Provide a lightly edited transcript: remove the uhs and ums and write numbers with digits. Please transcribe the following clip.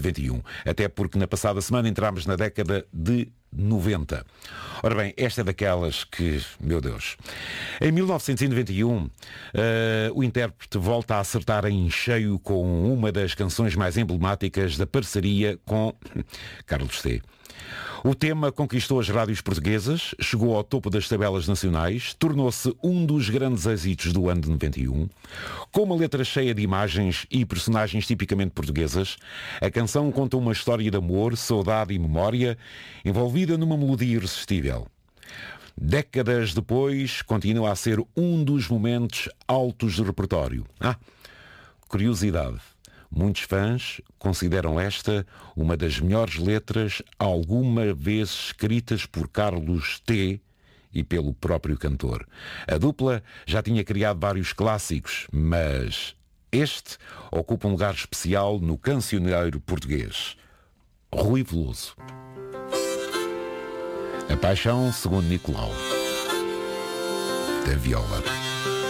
1991. Até porque na passada semana entramos na década de 90. Ora bem, esta é daquelas que, meu Deus. Em 1991, o intérprete volta a acertar em cheio com uma das canções mais emblemáticas da parceria com Carlos C. O tema conquistou as rádios portuguesas, chegou ao topo das tabelas nacionais, tornou-se um dos grandes êxitos do ano de 91. Com uma letra cheia de imagens e personagens tipicamente portuguesas, a canção conta uma história de amor, saudade e memória, envolvida numa melodia irresistível. Décadas depois, continua a ser um dos momentos altos do repertório. Curiosidade. Muitos fãs consideram esta uma das melhores letras alguma vez escritas por Carlos T. e pelo próprio cantor. A dupla já tinha criado vários clássicos, mas este ocupa um lugar especial no cancioneiro português. Rui Veloso. A Paixão segundo Nicolau. Da viola.